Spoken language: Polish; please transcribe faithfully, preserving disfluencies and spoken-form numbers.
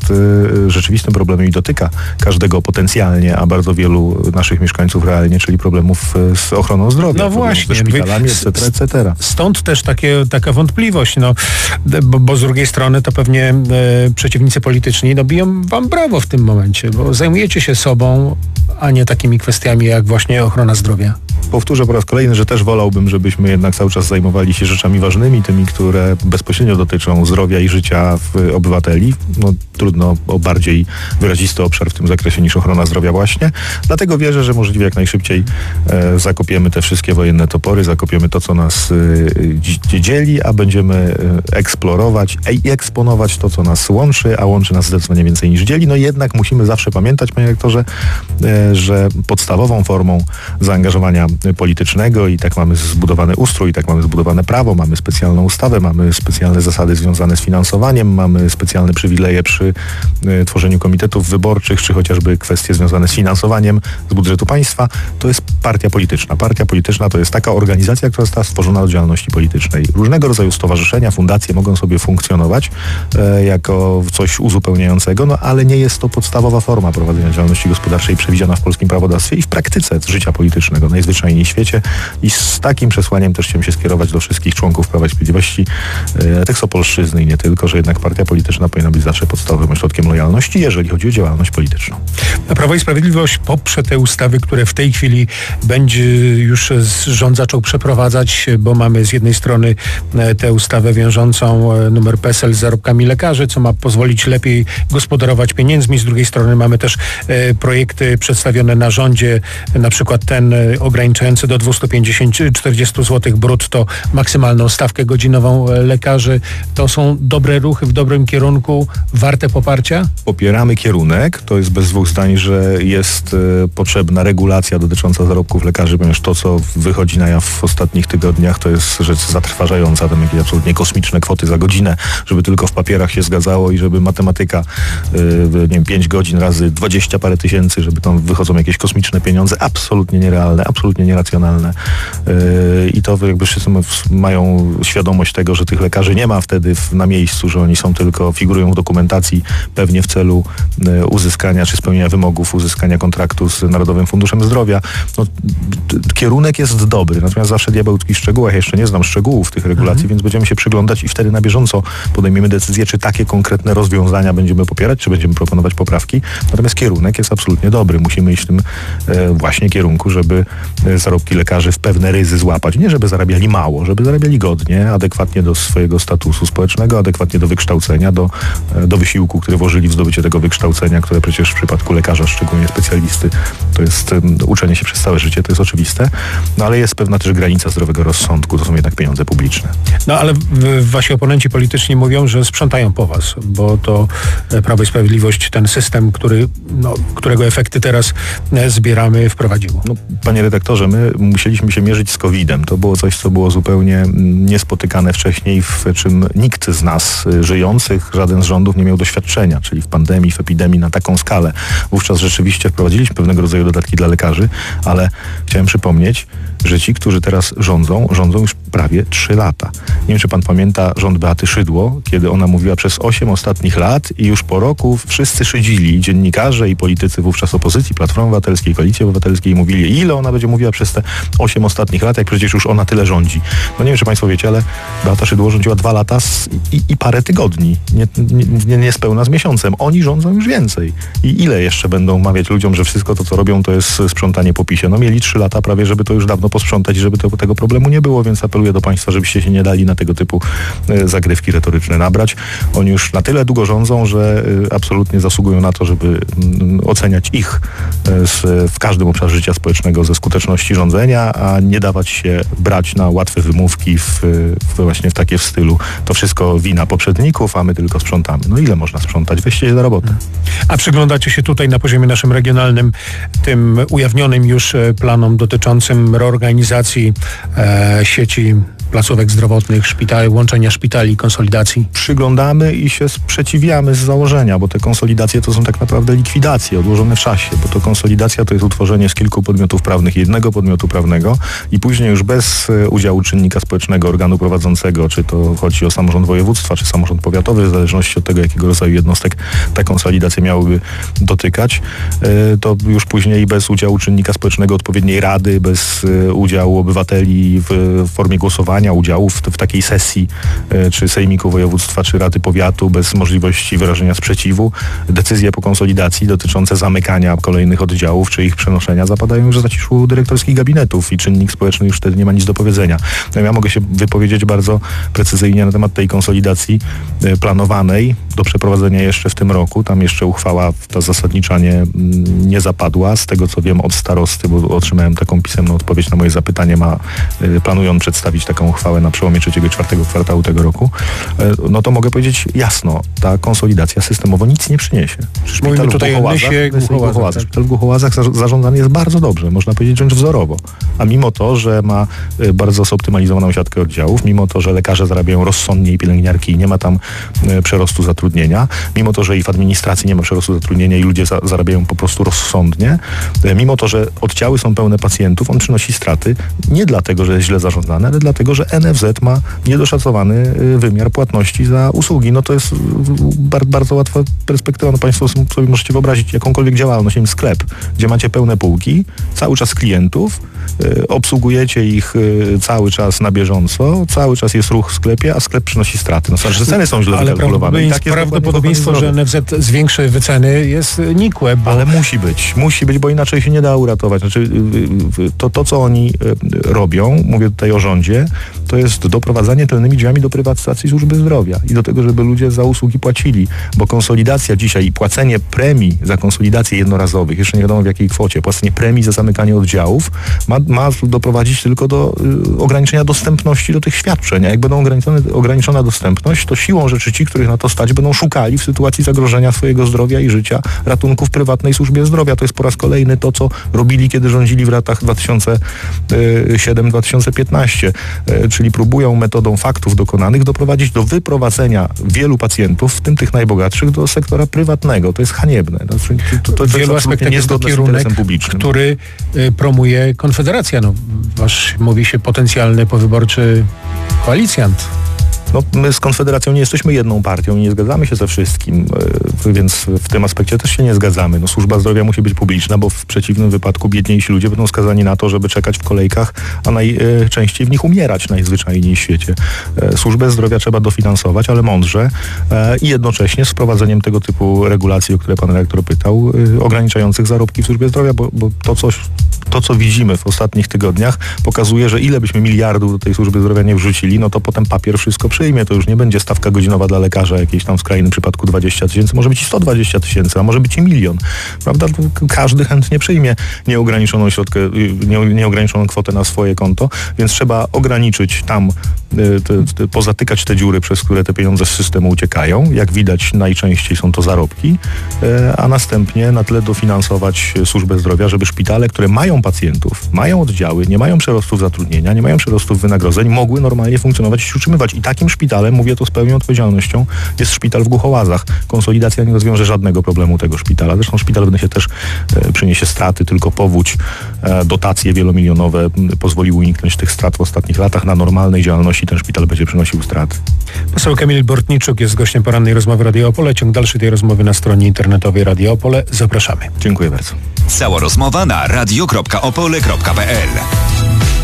jest y, rzeczywistym problemem i dotyka każdego potencjalnie, a bardzo wielu naszych mieszkańców realnie, czyli problemów y, z ochroną zdrowia. No właśnie. Ze szpitalami, et cetera, et cetera. Stąd też takie, taka wątpliwość, no, bo, bo z drugiej strony to pewnie e, przeciwnicy polityczni no, biją wam brawo w tym momencie, bo zajmujecie się sobą, a nie takimi kwestiami jak właśnie ochrona zdrowia. Powtórzę po raz kolejny, że też wolałbym, żebyśmy jednak cały czas zajmowali się rzeczami ważnymi, tymi, które bezpośrednio dotyczą zdrowia i życia obywateli. No, trudno o bardziej wyrazisty obszar w tym zakresie niż ochrona zdrowia właśnie. Dlatego wierzę, że możliwie jak najszybciej e, zakopiemy te wszystkie wojenne topory, zakopiemy to, co nas e, dzieli, a będziemy e, eksplorować i eksponować to, co nas łączy, a łączy nas zdecydowanie więcej niż dzieli. No jednak musimy zawsze pamiętać, panie rektorze, e, że podstawową formą zaangażowania politycznego i tak mamy zbudowany ustrój, i tak mamy zbudowane prawo, mamy specjalną ustawę, mamy specjalne zasady związane z finansowaniem, mamy specjalne przywileje przy y, tworzeniu komitetów wyborczych, czy chociażby kwestie związane z finansowaniem z budżetu państwa. To jest partia polityczna. Partia polityczna to jest taka organizacja, która została stworzona do działalności politycznej. Różnego rodzaju stowarzyszenia, fundacje mogą sobie funkcjonować e, jako coś uzupełniającego, no ale nie jest to podstawowa forma prowadzenia działalności gospodarczej przewidziana w polskim prawodawstwie i w praktyce życia politycznego najzwyczajniej w świecie i z takim przesłaniem też chciałem się skierować do wszystkich członków Prawa i Sprawiedliwości, e, tych z Opolszczyzny i nie tylko, że jednak partia polityczna powinna być zawsze podstawowym ośrodkiem lojalności, jeżeli chodzi o działalność polityczną. Prawo i Sprawiedliwość poprze te ustawy, które w tej chwili będzie już rząd zaczął przeprowadzać, bo mamy z jednej strony tę ustawę wiążącą numer P E S E L z zarobkami lekarzy, co ma pozwolić lepiej gospodarować pieniędzmi. Z drugiej strony mamy też e, projekty przedstawione na rządzie, na przykład ten e, ograniczający do dwieście pięćdziesiąt czterdzieści złotych brutto maksymalną stawkę godzinową lekarzy. To są dobre ruchy w dobrym kierunku, warte poparcia? Popieramy kierunek. To jest bez dwóch zdań, że jest e, potrzebna regulacja dotycząca zarobków lekarzy, ponieważ to, co wychodzi na jaw w ostatnich tygodniach, to jest rzecz zatrważająca. Tam jakieś absolutnie kosmiczne kwoty za godzinę, żeby tylko w papierach się zgadzało i żeby matematyka, e, nie wiem, pięć godzin razy dwadzieścia parę tysięcy, żeby tam wychodzą jakieś kosmiczne pieniądze. Absolutnie nierealne, absolutnie nieracjonalne. Yy, I to jakby wszyscy mają świadomość tego, że tych lekarzy nie ma wtedy w, na miejscu, że oni są tylko, figurują w dokumentacji pewnie w celu yy, uzyskania czy spełnienia wymogów uzyskania kontraktu z Narodowym Funduszem Zdrowia. No, t, kierunek jest dobry, natomiast zawsze diabeł tkwi w szczegółach. Ja jeszcze nie znam szczegółów tych regulacji, mhm. więc będziemy się przyglądać i wtedy na bieżąco podejmiemy decyzję, czy takie konkretne rozwiązania będziemy popierać, czy będziemy proponować poprawki. Natomiast kierunek jest absolutnie dobry. Musimy iść w tym yy, właśnie kierunku, żeby zarobki lekarzy w pewne ryzy złapać. Nie żeby zarabiali mało, żeby zarabiali godnie, adekwatnie do swojego statusu społecznego, adekwatnie do wykształcenia, do, do wysiłku, który włożyli w zdobycie tego wykształcenia, które przecież w przypadku lekarza, szczególnie specjalisty, to jest um, uczenie się przez całe życie, to jest oczywiste. No ale jest pewna też granica zdrowego rozsądku, to są jednak pieniądze publiczne. No ale w, wasi oponenci polityczni mówią, że sprzątają po was, bo to Prawo i Sprawiedliwość ten system, który, no, którego efekty teraz zbieramy, wprowadziło. No, panie redaktorze, my musieliśmy się mierzyć z kowidem. To było coś, co było zupełnie niespotykane wcześniej, w czym nikt z nas żyjących, żaden z rządów nie miał doświadczenia, czyli w pandemii, w epidemii na taką skalę. Wówczas rzeczywiście wprowadziliśmy pewnego rodzaju dodatki dla lekarzy, ale chciałem przypomnieć, że ci, którzy teraz rządzą, rządzą już prawie trzy lata. Nie wiem, czy pan pamięta rząd Beaty Szydło, kiedy ona mówiła przez osiem ostatnich lat i już po roku wszyscy szydzili, dziennikarze i politycy wówczas opozycji, Platformy Obywatelskiej, Koalicji Obywatelskiej, mówili, ile ona będzie mówiła przez te osiem ostatnich lat, jak przecież już ona tyle rządzi. No nie wiem, czy państwo wiecie, ale Beata Szydło rządziła dwa lata z, i, i parę tygodni. Nie, nie, nie spełna z miesiącem. Oni rządzą już więcej. I ile jeszcze będą mawiać ludziom, że wszystko to, co robią, to jest sprzątanie po PiSie? No mieli trzy lata prawie, żeby to już dawno posprzątać i żeby to, tego problemu nie było, więc apeluję do państwa, żebyście się nie dali na tego typu e, zagrywki retoryczne nabrać. Oni już na tyle długo rządzą, że e, absolutnie zasługują na to, żeby m, oceniać ich e, z, w każdym obszarze życia społecznego ze skuteczności rządzenia, a nie dawać się brać na łatwe wymówki w, w właśnie w takie w stylu to wszystko wina poprzedników, a my tylko sprzątamy. No ile można sprzątać? Weźcie się za robotę. A przyglądacie się tutaj na poziomie naszym regionalnym tym ujawnionym już planom dotyczącym reorganizacji e, sieci placówek zdrowotnych, szpitali, łączenia szpitali, konsolidacji? Przyglądamy i się sprzeciwiamy z założenia, bo te konsolidacje to są tak naprawdę likwidacje odłożone w czasie, bo to konsolidacja to jest utworzenie z kilku podmiotów prawnych jednego podmiotu prawnego i później już bez udziału czynnika społecznego, organu prowadzącego, czy to chodzi o samorząd województwa, czy samorząd powiatowy, w zależności od tego, jakiego rodzaju jednostek te konsolidacje miałyby dotykać, to już później bez udziału czynnika społecznego, odpowiedniej rady, bez udziału obywateli w formie głosowania, udziału w, w takiej sesji, czy sejmiku województwa, czy rady powiatu, bez możliwości wyrażenia sprzeciwu, decyzje po konsolidacji dotyczące zamykania kolejnych oddziałów, czy ich przenoszenia zapadają już w zaciszu dyrektorskich gabinetów i czynnik społeczny już wtedy nie ma nic do powiedzenia. Ja mogę się wypowiedzieć bardzo precyzyjnie na temat tej konsolidacji planowanej do przeprowadzenia jeszcze w tym roku. Tam jeszcze uchwała ta zasadnicza nie, nie zapadła. Z tego co wiem od starosty, bo otrzymałem taką pisemną odpowiedź na moje zapytanie, ma, planują przedstawić taką uchwałę na przełomie trzeciego i czwartego kwartału tego roku. No to mogę powiedzieć jasno, ta konsolidacja systemowo nic nie przyniesie. Mówimy tutaj o Nysie, Głuchołazach. Szpital w Głuchołazach zarządzany jest bardzo dobrze, można powiedzieć wręcz wzorowo. A mimo to, że ma bardzo zoptymalizowaną siatkę oddziałów, mimo to, że lekarze zarabiają rozsądnie i pielęgniarki i nie ma tam przerostu zatrudnienia, mimo to, że i w administracji nie ma przerostu zatrudnienia i ludzie za, zarabiają po prostu rozsądnie, mimo to, że oddziały są pełne pacjentów, on przynosi straty nie dlatego, że jest źle zarządzany, ale dlatego, że N F Z ma niedoszacowany wymiar płatności za usługi. No to jest bardzo, bardzo łatwa perspektywa. No Państwo sobie możecie wyobrazić jakąkolwiek działalność, nie wiem, sklep, gdzie macie pełne półki, cały czas klientów, y, obsługujecie ich y, cały czas na bieżąco, cały czas jest ruch w sklepie, a sklep przynosi straty. No znaczy, że ceny są źle ale wykalkulowane. Ale tak prawdopodobieństwo, że N F Z zwiększy wyceny jest nikłe. Bo... Ale musi być, musi być, bo inaczej się nie da uratować. Znaczy, y, y, to, to, co oni y, robią, mówię tutaj o rządzie, to jest doprowadzanie tylnymi drzwiami do prywatyzacji służby zdrowia i do tego, żeby ludzie za usługi płacili, bo konsolidacja dzisiaj i płacenie premii za konsolidację jednorazowych, jeszcze nie wiadomo w jakiej kwocie, płacenie premii za zamykanie oddziałów ma, ma doprowadzić tylko do y, ograniczenia dostępności do tych świadczeń. A jak będą ograniczona dostępność, to siłą rzeczy ci, których na to stać, będą szukali w sytuacji zagrożenia swojego zdrowia i życia ratunku w prywatnej służbie zdrowia. To jest po raz kolejny to, co robili, kiedy rządzili w latach dwa tysiące siódmy do dwa tysiące piętnaście, y, czyli próbują metodą faktów dokonanych doprowadzić do wyprowadzenia wielu pacjentów, w tym tych najbogatszych, do sektora prywatnego. To jest haniebne. To, to, to, to w wielu aspektach jest to kierunek, który y, promuje Konfederacja. No, wasz, mówi się, potencjalny powyborczy koalicjant. No, my z Konfederacją nie jesteśmy jedną partią i nie zgadzamy się ze wszystkim, więc w tym aspekcie też się nie zgadzamy. No, służba zdrowia musi być publiczna, bo w przeciwnym wypadku biedniejsi ludzie będą skazani na to, żeby czekać w kolejkach, a najczęściej w nich umierać najzwyczajniej w świecie. Służbę zdrowia trzeba dofinansować, ale mądrze i jednocześnie z wprowadzeniem tego typu regulacji, o które pan redaktor pytał, ograniczających zarobki w służbie zdrowia, bo, bo to coś To, co widzimy w ostatnich tygodniach, pokazuje, że ile byśmy miliardów do tej służby zdrowia nie wrzucili, no to potem papier wszystko przyjmie. To już nie będzie stawka godzinowa dla lekarza jakiejś tam w skrajnym przypadku dwadzieścia tysięcy, może być i sto dwadzieścia tysięcy, a może być i milion. Prawda? Każdy chętnie przyjmie nieograniczoną środkę, nie, nieograniczoną kwotę na swoje konto, więc trzeba ograniczyć tam, te, te, pozatykać te dziury, przez które te pieniądze z systemu uciekają. Jak widać, najczęściej są to zarobki, a następnie na tyle dofinansować służbę zdrowia, żeby szpitale, które mają pacjentów, mają oddziały, nie mają przerostów zatrudnienia, nie mają przerostów wynagrodzeń, mogły normalnie funkcjonować i się utrzymywać. I takim szpitalem, mówię to z pełną odpowiedzialnością, jest szpital w Głuchołazach. Konsolidacja nie rozwiąże żadnego problemu tego szpitala. Zresztą szpital w Nysie też e, przyniesie straty, tylko powódź, e, dotacje wielomilionowe m, pozwoliły uniknąć tych strat w ostatnich latach. Na normalnej działalności ten szpital będzie przynosił straty. Poseł Kamil Bortniczuk jest gościem porannej rozmowy Radio Opole. Ciąg dalszy tej rozmowy na stronie internetowej Radio Opole. Zapraszamy. Dziękuję bardzo. Cała rozmowa na radio kropka opole kropka p l.